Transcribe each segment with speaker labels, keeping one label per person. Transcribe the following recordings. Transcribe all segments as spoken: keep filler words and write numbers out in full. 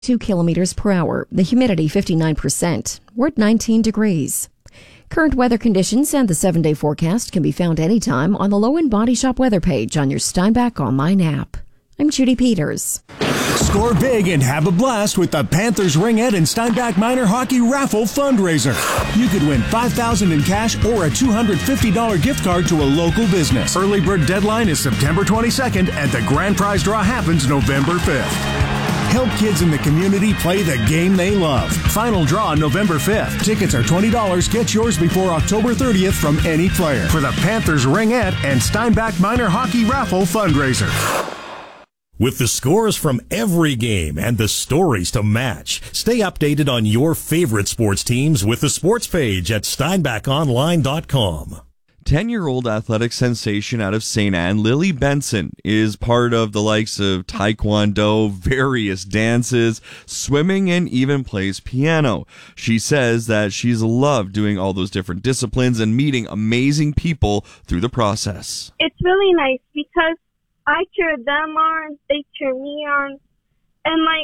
Speaker 1: two kilometers per hour. The humidity fifty-nine percent. We're at nineteen degrees. Current weather conditions and the seven-day forecast can be found anytime on the Low End Body Shop weather page on your Steinbach online app. I'm Judy Peters.
Speaker 2: Score big and have a blast with the Panthers Ringette and Steinbach Minor Hockey Raffle fundraiser. You could win five thousand dollars in cash or a two hundred fifty dollars gift card to a local business. Early bird deadline is September twenty-second and the grand prize draw happens November fifth. Help kids in the community play the game they love. Final draw November fifth. Tickets are twenty dollars. Get yours before October thirtieth from any player for the Panthers Ringette and Steinbach Minor Hockey Raffle fundraiser. With the scores from every game and the stories to match, stay updated on your favorite sports teams with the sports page at steinbach online dot com.
Speaker 3: ten-year-old athletic sensation out of Saint Anne, Lily Benson, is part of the likes of taekwondo, various dances, swimming, and even plays piano. She says that she's loved doing all those different disciplines and meeting amazing people through the process.
Speaker 4: It's really nice because I cheer them on, they cheer me on, and, like,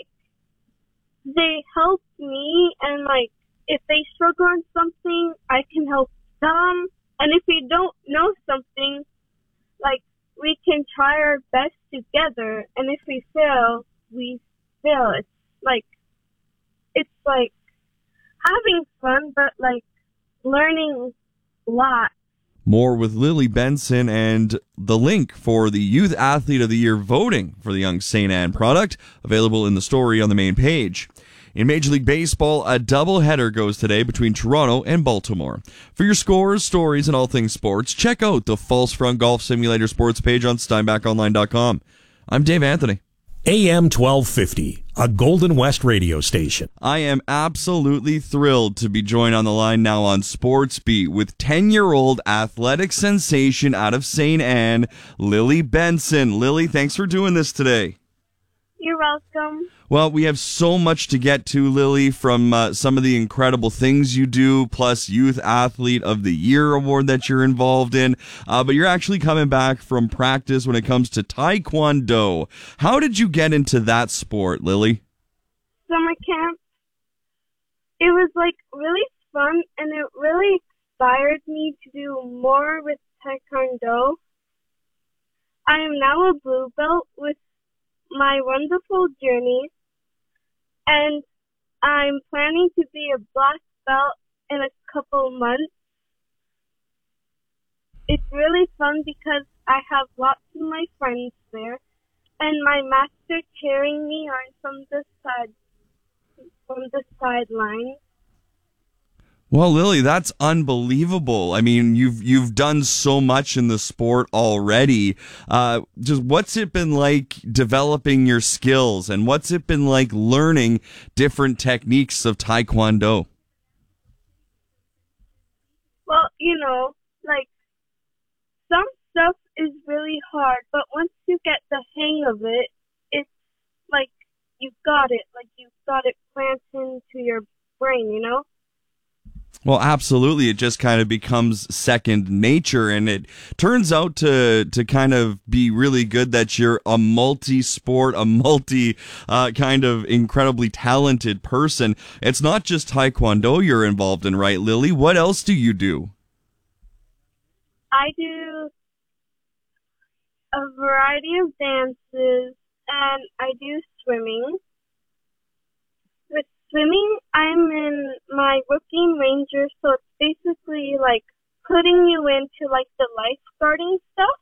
Speaker 4: they help me, and, like, if they struggle on something, I can help them. And if we don't know something, like, we can try our best together. And if we fail, we fail. It's like, it's like having fun, but, like, learning a lot.
Speaker 3: More with Lily Benson and the link for the Youth Athlete of the Year voting for the Young Saint Anne product available in the story on the main page. In Major League Baseball, a doubleheader goes today between Toronto and Baltimore. For your scores, stories, and all things sports, check out the False Front Golf Simulator sports page on steinbach online dot com. I'm Dave Anthony.
Speaker 2: A M twelve fifty, a Golden West radio station.
Speaker 3: I am absolutely thrilled to be joined on the line now on Sports Beat with ten-year-old athletic sensation out of Saint Anne, Lily Benson. Lily, thanks for doing this today.
Speaker 4: You're welcome.
Speaker 3: Well, we have so much to get to, Lily, from uh, some of the incredible things you do, plus Youth Athlete of the Year award that you're involved in. Uh, but you're actually coming back from practice when it comes to Taekwondo. How did you get into that sport, Lily?
Speaker 4: Summer camp. It was, like, really fun, and it really inspired me to do more with Taekwondo. I am now a blue belt with my wonderful journey, and I'm planning to be a black belt in a couple months. It's really fun because I have lots of my friends there, and my master cheering me on from the side, from the sideline.
Speaker 3: Well, Lily, that's unbelievable. I mean, you've you've done so much in the sport already. Uh, just what's it been like developing your skills, and what's it been like learning different techniques of Taekwondo?
Speaker 4: Well, you know, like, some stuff is really hard, but once you get the hang of it, it's like you got it. Like, you got it planted into your brain, you know?
Speaker 3: Well, absolutely. It just kind of becomes second nature, and it turns out to to kind of be really good that you're a multi-sport, a multi uh, kind of incredibly talented person. It's not just Taekwondo you're involved in, right, Lily? What else do you do?
Speaker 4: I do a variety of dances, and I do swimming. With swimming, I'm in my rookie ranger, so it's basically like putting you into like the lifeguarding stuff.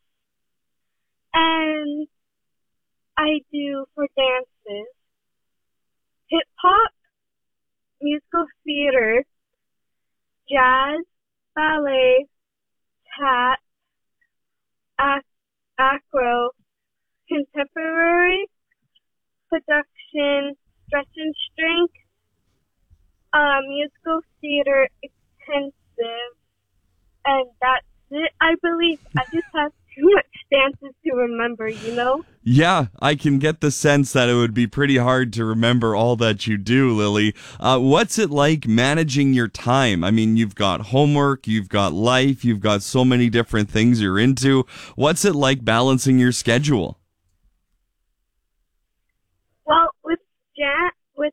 Speaker 4: And I do for dances, hip hop, musical theater, jazz, ballet, tap, ac- acro, contemporary, production, stretch and strength, uh, musical theater intensive, and that's it. I believe I just have too much dances to remember, you know?
Speaker 3: Yeah, I can get the sense that it would be pretty hard to remember all that you do, Lily. Uh, what's it like managing your time? I mean, you've got homework, you've got life, you've got so many different things you're into. What's it like balancing your schedule?
Speaker 4: Well, with Jan-